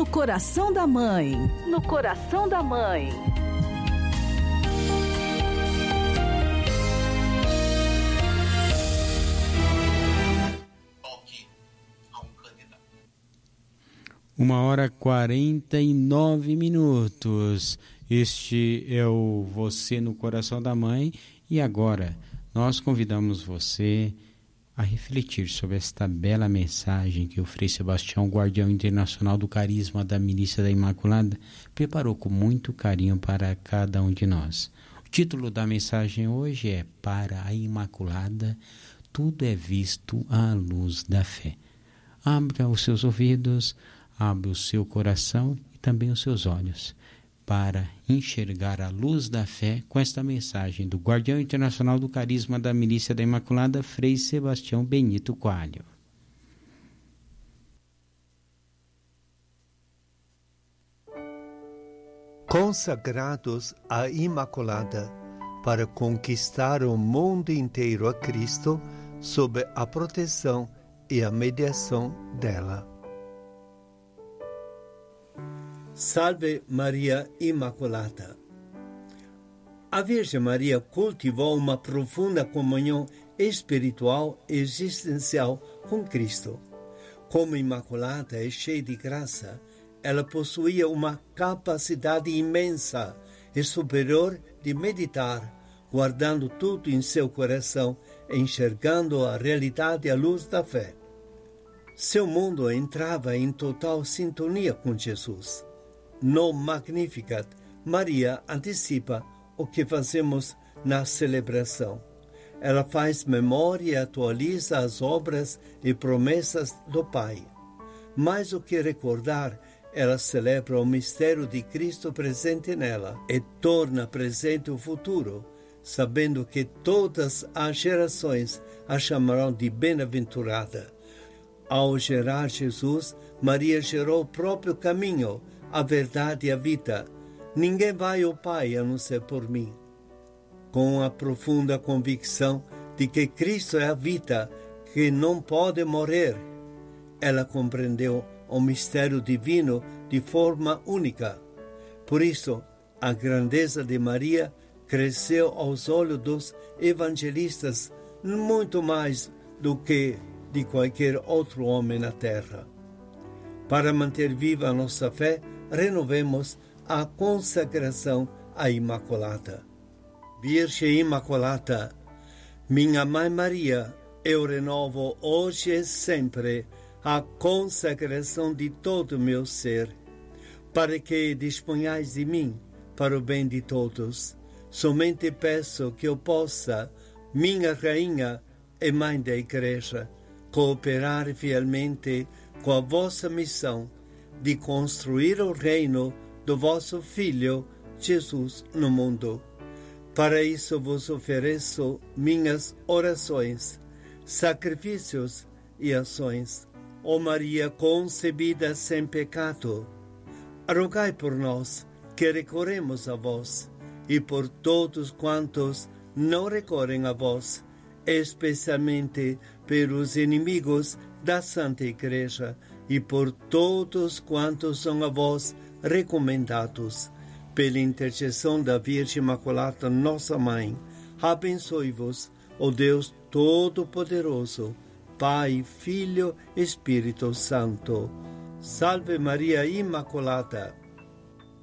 No coração da mãe. No coração da mãe. Uma hora 49 minutos. Este é o Você no Coração da Mãe. E agora nós convidamos você a refletir sobre esta bela mensagem que o Frei Sebastião, guardião internacional do carisma da Milícia da Imaculada, preparou com muito carinho para cada um de nós. O título da mensagem hoje é Para a Imaculada, tudo é visto à luz da fé. Abra os seus ouvidos, abra o seu coração e também os seus olhos para enxergar a luz da fé com esta mensagem do guardião internacional do carisma da Milícia da Imaculada, Frei Sebastião Benito Coelho. Consagrados à Imaculada para conquistar o mundo inteiro a Cristo sob a proteção e a mediação dela. Salve Maria Imaculada. A Virgem Maria cultivou uma profunda comunhão espiritual e existencial com Cristo. Como Imaculada e cheia de graça, ela possuía uma capacidade imensa e superior de meditar, guardando tudo em seu coração, enxergando a realidade à luz da fé. Seu mundo entrava em total sintonia com Jesus. No Magnificat, Maria antecipa o que fazemos na celebração. Ela faz memória e atualiza as obras e promessas do Pai. Mais do que recordar, ela celebra o mistério de Cristo presente nela e torna presente o futuro, sabendo que todas as gerações a chamarão de bem-aventurada. Ao gerar Jesus, Maria gerou o próprio caminho, a verdade e a vida. Ninguém vai ao Pai a não ser por mim. Com a profunda convicção de que Cristo é a vida que não pode morrer, ela compreendeu o mistério divino de forma única. Por isso, a grandeza de Maria cresceu aos olhos dos evangelistas muito mais do que de qualquer outro homem na terra. Para manter viva a nossa fé, renovemos a consagração à Imaculada. Virgem Imaculada, minha Mãe Maria, eu renovo hoje e sempre a consagração de todo o meu ser, para que disponhais de mim para o bem de todos. Somente peço que eu possa, minha Rainha e Mãe da Igreja, cooperar fielmente com a vossa missão de construir o reino do vosso Filho, Jesus, no mundo. Para isso vos ofereço minhas orações, sacrifícios e ações. Ó Maria concebida sem pecado, rogai por nós que recorremos a vós e por todos quantos não recorrem a vós, especialmente pelos inimigos da Santa Igreja e por todos quantos são a vós recomendados. Pela intercessão da Virgem Imaculada, nossa Mãe, abençoe-vos, ó Deus Todo-Poderoso, Pai, Filho, Espírito Santo. Salve Maria Imaculada.